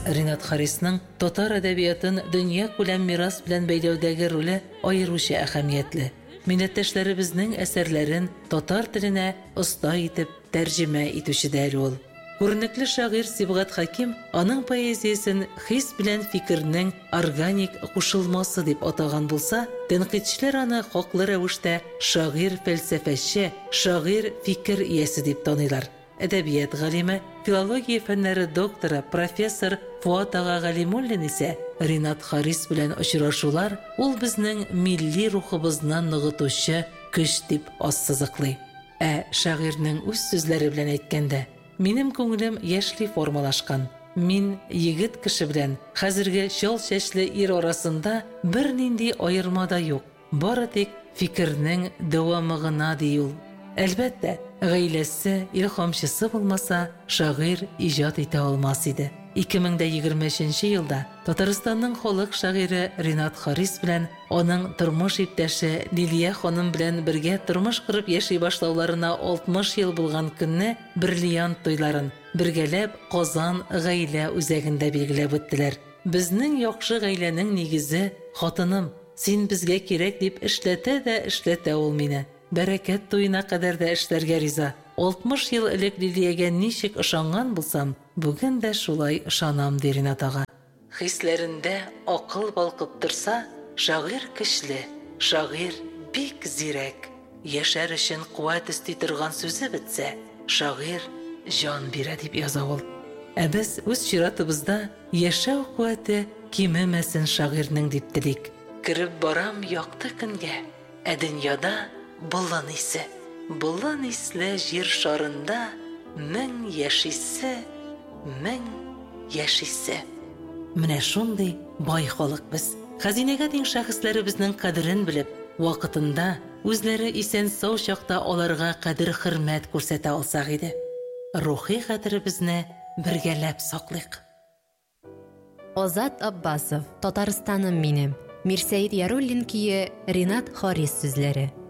Ринат Харисның татар әдәбиятын дөнья күләм мирас белән бәйләүдәге роле аеруча әһәмиятле. Милләттәшләребезнең әсәрләрен татар теленә оста итеп тәрҗемә итүчедер ул. Күренекле шагыйрь Сибгат Хаким аның поэзиясын хис белән фикернең органик кушылмасы дип атаган булса, тәнкыйтьчеләр аны хаклы рәвештә шагыйрь фәлсәфәче, шагыйрь фикер иясе дип таныйлар. Әдәбият галиме, филология фәннәре докторы, профессор Фуат ага Галимуллин исә Ринат Харис белән очрашулар ул безнең милли рухыбызны ныгытучы көч дип ассызыклый. Шагыйрьнең үз сүзләре белән әйткәндә, минем күңелем яшьли формалашкан. Мин егет кеше белән хәзерге чал чәчле ир арасында бернинди аерма да юк. Бары тик фикернең дәвамы гына ди ул. Әлбәттә, гаиләсе, илһамчысы булмаса, шагыйрь иҗат итә алмас иде. 2023 елда Татарстанның халык шагыйре Ринат Харис белән аның тормыш иптәше Лилия ханым белән бергә тормыш корып яши башлауларына 60 ел булган көнне бриллиант туйларын бергәләп Казан гаилә үзәгендә билгеләп үттеләр. Безнең яхшы гаиләнең нигезе хатыным, син безгә кирәк дип эшләтә ул мине. Бәрәкәт туена кадәр дә эшләргә риза. 60 ел элек Лилиягә ничек ышанган булсам, бүген дә шулай ышанам ди Ринат ага. Хисләрендә акыл балкып торса, шагыйрь көчле, шагыйрь бик зирәк. Яшәр өчен куәт исти торган сүзе бетсә, шагыйрь җан бирә дип яза ул. Без үз чиратыбызда яшәү куәте кимемәсен шагыйрьнең дип телик. Киреп барам якты көнгә, дөньяда болан исле җир шарында мең яшисе. Менә шундый бай халык без. Хәзинәгә тиң шәхесләребезнең кадерен белеп, вакытында үзләре исән сау чакта аларга кадер-хөрмәт күрсәтә алсак иде. Рухи кадеребезне бергәләп саклыйк. Азат Аббасов, Татарстаным минем. Мирсәет Яруллин кие, Ринат Харис сүзләре.